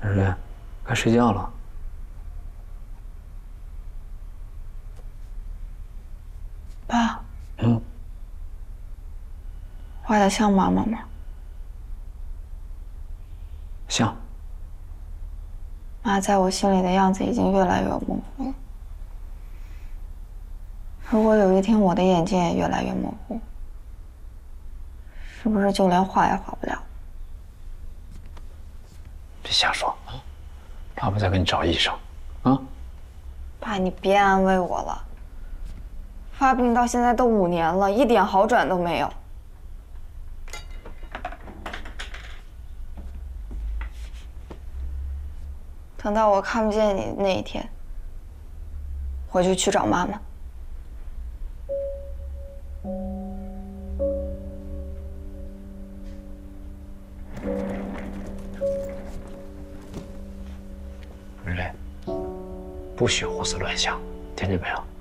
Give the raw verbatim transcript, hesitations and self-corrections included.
蕊蕊，该睡觉了。 爸， 嗯， 画的像妈妈吗？ 像。 妈在我心里的样子已经越来越模糊了。如果有一天我的眼睛也越来越模糊，是不是就连画也画不了？ 别瞎说啊！爸爸再给你找医生，啊！ 爸，你别安慰我了。发病到现在都五年了，一点好转都没有。等到我看不见你那一天，我就去找妈妈。 蕊蕊，不许胡思乱想，听见没有？